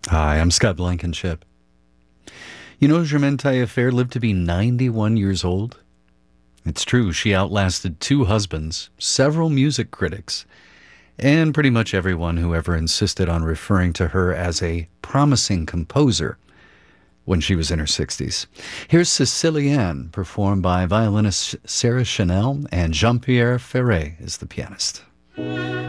Hi, I'm Scott Blankenship. You know, Germaine Taillefer lived to be 91 years old. It's true, she outlasted two husbands, several music critics, and pretty much everyone who ever insisted on referring to her as a promising composer when she was in her 60s. Here's Sicilienne, performed by violinist Sarah Chanel, and Jean-Pierre Ferré is the pianist.